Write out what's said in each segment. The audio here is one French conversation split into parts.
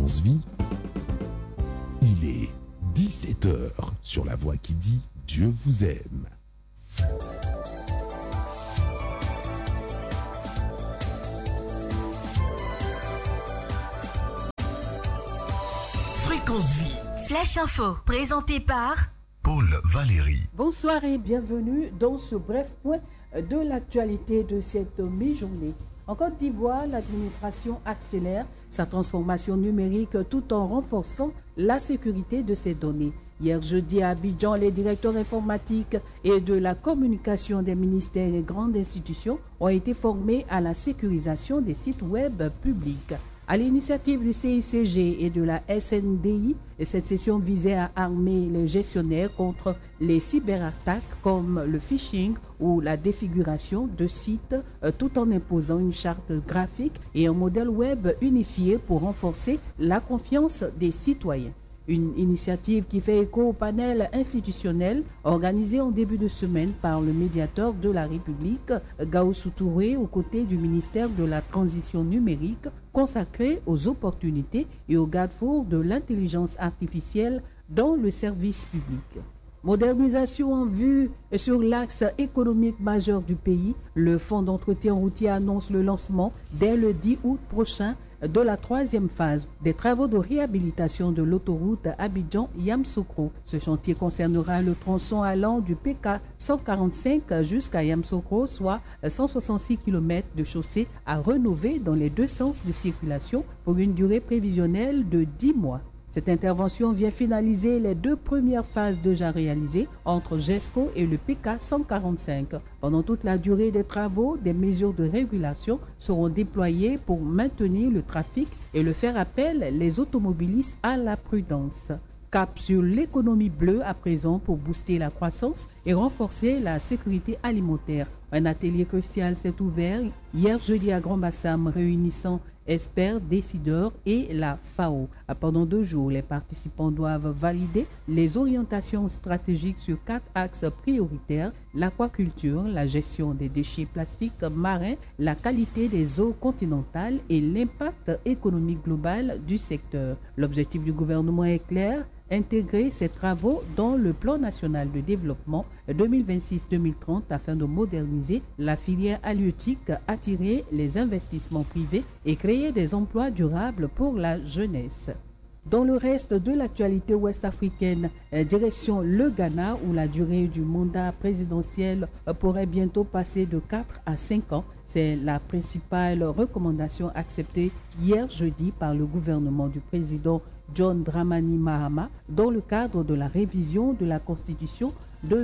Fréquence Vie. Il est 17 heures sur la voix qui dit Dieu vous aime. Fréquence Vie. Flash Info, présenté par Paul Valéry. Bonsoir et bienvenue dans ce bref point de l'actualité de cette mi-journée. En Côte d'Ivoire, l'administration accélère sa transformation numérique tout en renforçant la sécurité de ses données. Hier jeudi à Abidjan, les directeurs informatiques et de la communication des ministères et grandes institutions ont été formés à la sécurisation des sites web publics. À l'initiative du CICG et de la SNDI, cette session visait à armer les gestionnaires contre les cyberattaques comme le phishing ou la défiguration de sites, tout en imposant une charte graphique et un modèle web unifié pour renforcer la confiance des citoyens. Une initiative qui fait écho au panel institutionnel organisé en début de semaine par le médiateur de la République, Gaoussou Touré, aux côtés du ministère de la Transition numérique, consacré aux opportunités et aux garde-fous de l'intelligence artificielle dans le service public. Modernisation en vue sur l'axe économique majeur du pays, le Fonds d'entretien routier annonce le lancement dès le 10 août prochain de la troisième phase des travaux de réhabilitation de l'autoroute Abidjan-Yamsoukro. Ce chantier concernera le tronçon allant du PK 145 jusqu'à Yamsoukro, soit 166 km de chaussée à rénover dans les deux sens de circulation pour une durée prévisionnelle de 10 mois. Cette intervention vient finaliser les deux premières phases déjà réalisées entre GESCO et le PK 145. Pendant toute la durée des travaux, des mesures de régulation seront déployées pour maintenir le trafic et le faire appel les automobilistes à la prudence. Cap sur l'économie bleue à présent pour booster la croissance et renforcer la sécurité alimentaire. Un atelier crucial s'est ouvert hier jeudi à Grand-Bassam réunissant experts, décideurs et la FAO. Pendant 2 jours, les participants doivent valider les orientations stratégiques sur 4 axes prioritaires: l'aquaculture, la gestion des déchets plastiques marins, la qualité des eaux continentales et l'impact économique global du secteur. L'objectif du gouvernement est clair: intégrer ces travaux dans le plan national de développement 2026-2030 afin de moderniser la filière halieutique, attirer les investissements privés et créer des emplois durables pour la jeunesse. Dans le reste de l'actualité ouest-africaine, direction le Ghana où la durée du mandat présidentiel pourrait bientôt passer de 4 à 5 ans. C'est la principale recommandation acceptée hier jeudi par le gouvernement du président John Dramani Mahama dans le cadre de la révision de la Constitution de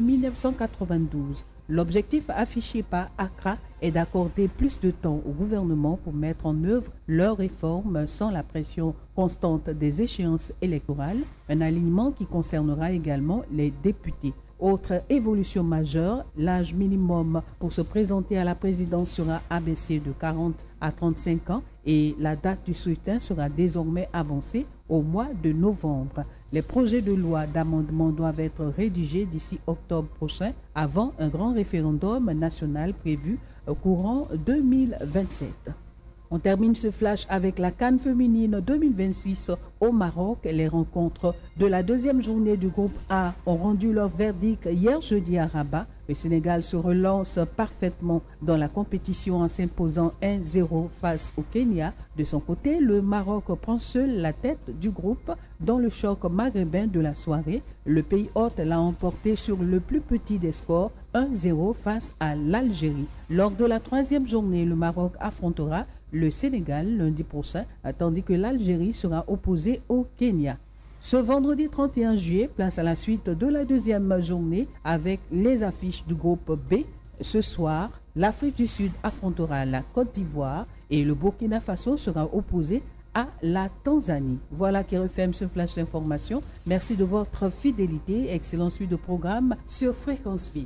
1992. L'objectif affiché par Accra est d'accorder plus de temps au gouvernement pour mettre en œuvre leurs réformes sans la pression constante des échéances électorales, un alignement qui concernera également les députés. Autre évolution majeure, l'âge minimum pour se présenter à la présidence sera abaissé de 40 à 35 ans et la date du scrutin sera désormais avancée au mois de novembre. Les projets de loi d'amendement doivent être rédigés d'ici octobre prochain avant un grand référendum national prévu au courant 2027. On termine ce flash avec la CAN féminine 2026 au Maroc. Les rencontres de la deuxième journée du groupe A ont rendu leur verdict hier jeudi à Rabat. Le Sénégal se relance parfaitement dans la compétition en s'imposant 1-0 face au Kenya. De son côté, le Maroc prend seul la tête du groupe dans le choc maghrébin de la soirée. Le pays hôte l'a emporté sur le plus petit des scores, 1-0 face à l'Algérie. Lors de la troisième journée, le Maroc affrontera le Sénégal lundi prochain, tandis que l'Algérie sera opposée au Kenya. Ce vendredi 31 juillet, place à la suite de la deuxième journée avec les affiches du groupe B. Ce soir, l'Afrique du Sud affrontera la Côte d'Ivoire et le Burkina Faso sera opposé à la Tanzanie. Voilà qui referme ce flash d'information. Merci de votre fidélité. Excellent suite de programme sur Fréquence Vie.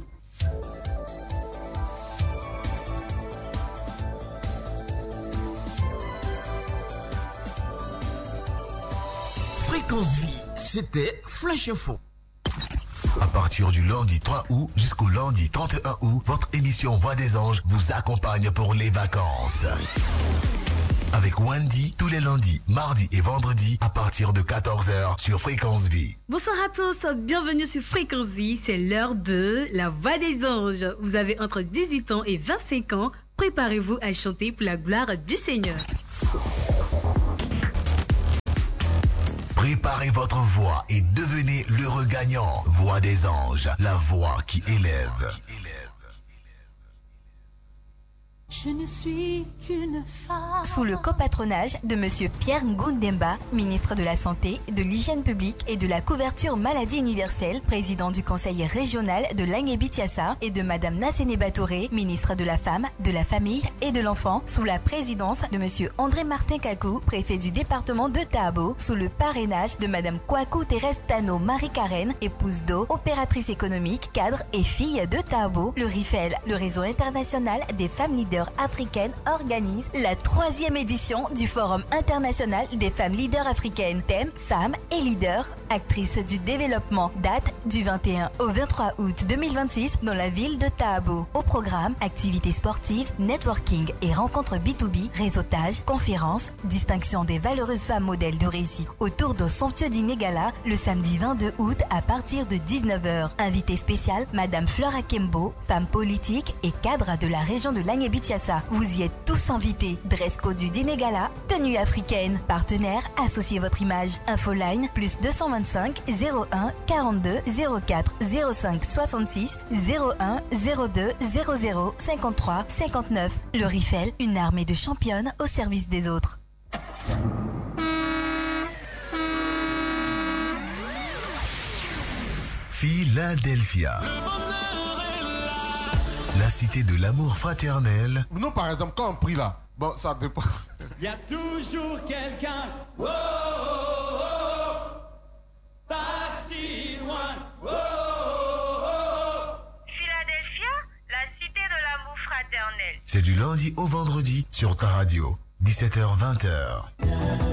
Fréquence Vie, c'était Flash Info. À partir du lundi 3 août jusqu'au lundi 31 août, votre émission Voix des Anges vous accompagne pour les vacances. avec Wendy tous les lundis, mardis et vendredis à partir de 14h sur Fréquence Vie. Bonsoir à tous, bienvenue sur Fréquence Vie, c'est l'heure de La Voix des Anges. Vous avez entre 18 ans et 25 ans, préparez-vous à chanter pour la gloire du Seigneur. Préparez votre voix et devenez l'heureux gagnant. Voix des anges, la voix qui élève. Je ne suis qu'une femme. Sous le copatronage de Monsieur Pierre Ngundemba, ministre de la Santé, de l'Hygiène publique et de la couverture maladie universelle, président du conseil régional de l'Anguébi-Thiassa, et de Madame Nassene Batoré, ministre de la Femme, de la Famille et de l'Enfant, sous la présidence de Monsieur André Martin Kakou, préfet du département de Tabo, sous le parrainage de Madame Kwaku Thérèse Tano Marie-Karen, épouse d'eau, opératrice économique, cadre et fille de Tabo, le RIFEL, le réseau international des femmes leaders africaine organise la 3e édition du Forum international des femmes leaders africaines. Thème femmes et leaders, actrices du développement. Date du 21 au 23 août 2026 dans la ville de Tabo. Au programme, activités sportives, networking et rencontres B2B, réseautage, conférences, distinction des valeureuses femmes modèles de réussite autour d'un somptueux dîner gala le samedi 22 août à partir de 19h. Invité spécial, Madame Flora Kembo, femme politique et cadre de la région de l'Anguébi-Thiassa. Vous y êtes tous invités. Dress code du dîner gala, tenue africaine. Partenaire, associez votre image. Infoline, plus 225 01 42 04 05 66 01 02 00 53 59. Le RIFEL, une armée de championnes au service des autres. Philadelphia. La cité de l'amour fraternel. Nous, par exemple, quand on prie là, bon, ça dépend. Il y a toujours quelqu'un, oh, oh, oh, pas si loin, oh, oh, oh. Philadelphia, la cité de l'amour fraternel. C'est du lundi au vendredi sur ta radio, 17h-20h.